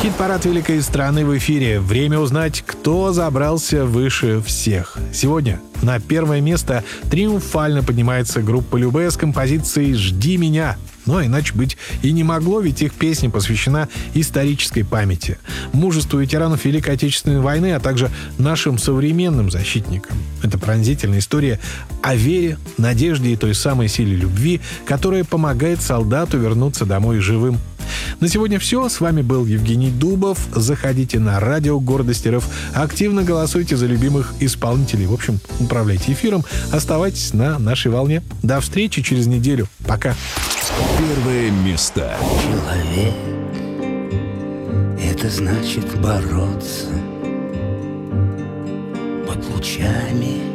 Хит-парад великой страны в эфире. Время узнать, кто забрался выше всех. Сегодня на первое место триумфально поднимается группа Любэ с композицией «Жди меня». Но иначе быть и не могло, ведь их песня посвящена исторической памяти, мужеству ветеранов Великой Отечественной войны, а также нашим современным защитникам. Это пронзительная история о вере, надежде и той самой силе любви, которая помогает солдату вернуться домой живым. На сегодня все. С вами был Евгений Дубов. Заходите на радио «Гордость РФ». Активно голосуйте за любимых исполнителей. В общем, управляйте эфиром. Оставайтесь на нашей волне. До встречи через неделю. Пока. Первое место. Человек — это значит бороться под лучами